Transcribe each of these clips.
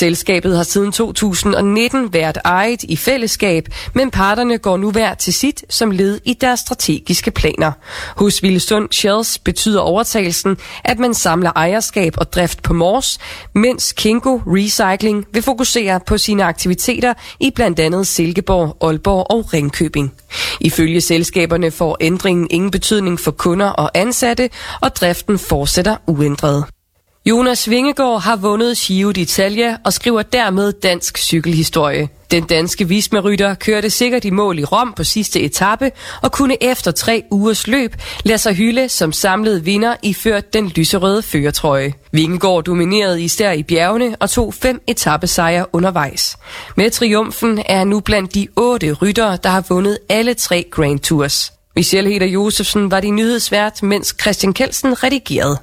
Selskabet har siden 2019 været ejet i fællesskab, men parterne går nu hver til sit som led i deres strategiske planer. Hos Hvilesund Shells betyder overtagelsen, at man samler ejerskab og drift på Mors, mens Kingo Recycling vil fokusere på sine aktiviteter i blandt andet Silkeborg, Aalborg og Ringkøbing. Ifølge selskaberne får ændringen ingen betydning for kunder og ansatte, og driften fortsætter uændret. Jonas Vingegaard har vundet Giro d'Italia og skriver dermed dansk cykelhistorie. Den danske Visma-rytter kørte sikkert i mål i Rom på sidste etape og kunne efter 3 ugers løb lade sig hylde som samlet vinder iført den lyserøde førertrøje. Vingegaard dominerede især i bjergene og tog 5 etapesejre undervejs. Med triumfen er han nu blandt de 8 ryttere, der har vundet alle 3 Grand Tours. Michelle Heder Josefsen var din nyhedsvært, mens Christian Kelsen redigerede.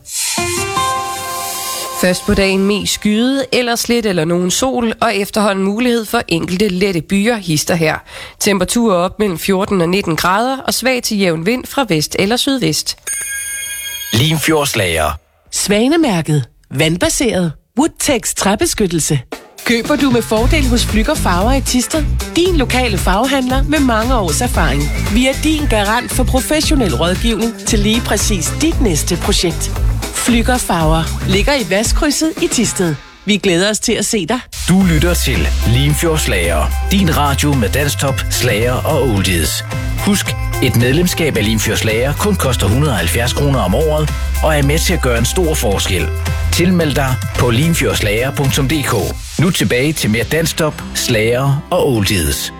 Først på dagen mest skyde, ellers lidt eller nogen sol, og efterhånden mulighed for enkelte lette byer hister her. Temperaturer op mellem 14 og 19 grader, og svag til jævn vind fra vest eller sydvest. Limfjordslager. Svanemærket. Vandbaseret. Woodtex træbeskyttelse. Køber du med fordel hos Flügger Farver i Thisted? Din lokale farvehandler med mange års erfaring. Vi er din garant for professionel rådgivning til lige præcis dit næste projekt. Flügger Farver ligger i Vestkrydset i Thisted. Vi glæder os til at se dig. Du lytter til Limfjordslager. Din radio med danstop, slager og oldies. Husk, et medlemskab af Limfjordslager kun koster 170 kroner om året og er med til at gøre en stor forskel. Tilmeld dig på limfjordslager.dk. Nu tilbage til mere danstop, slager og oldies.